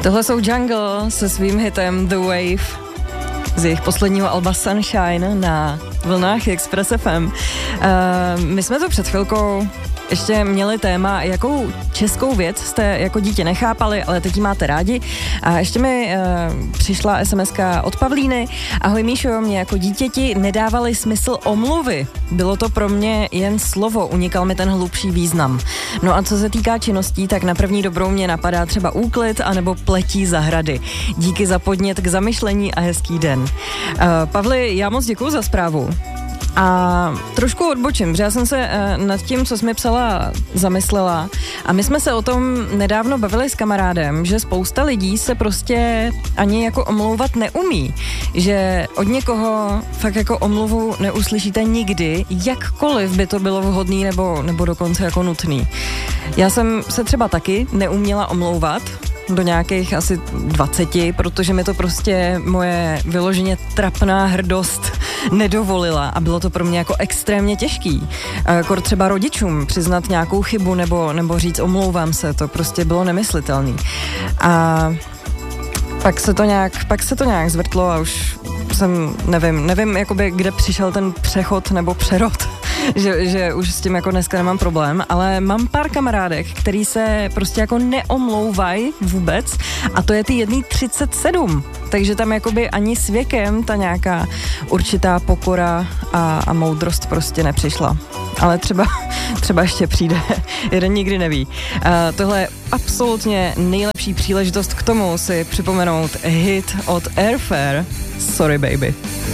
Tohle jsou Jungle se svým hitem The Wave z jejich posledního alba Sunshine na vlnách Express FM. My jsme to před chvilkou ještě měli téma, jakou českou věc jste jako dítě nechápali, ale teď ji máte rádi. A ještě mi přišla SMS-ka od Pavlíny. Ahoj Míšo, mě jako dítěti nedávaly smysl omluvy. Bylo to pro mě jen slovo, unikal mi ten hlubší význam. No a co se týká činností, tak na první dobrou mě napadá třeba úklid anebo pletí zahrady. Díky za podnět k zamyšlení a hezký den. Pavli, já moc děkuju za zprávu. A trošku odbočím, protože já jsem se nad tím, co jsi mi psala, zamyslela a my jsme se o tom nedávno bavili s kamarádem, že spousta lidí se prostě ani jako omlouvat neumí, že od někoho fakt jako omluvu neuslyšíte nikdy, jakkoliv by to bylo vhodný nebo dokonce jako nutný. Já jsem se třeba taky neuměla omlouvat do nějakých asi 20, protože mi to prostě moje vyloženě trapná hrdost nedovolila a bylo to pro mě jako extrémně těžký. Jako třeba rodičům přiznat nějakou chybu nebo říct omlouvám se, to prostě bylo nemyslitelný. A pak se to nějak zvrtlo a už jsem, nevím jakoby, kde přišel ten přechod nebo přerod, že už s tím jako dneska nemám problém, ale mám pár kamarádek, který se prostě jako neomlouvají vůbec a to je ty jedný 37, takže tam jakoby ani s věkem ta nějaká určitá pokora a moudrost prostě nepřišla. Ale třeba ještě přijde, jeden nikdy neví. Tohle je absolutně nejlepší příležitost k tomu si připomenout hit od Airfare, Sorry Baby.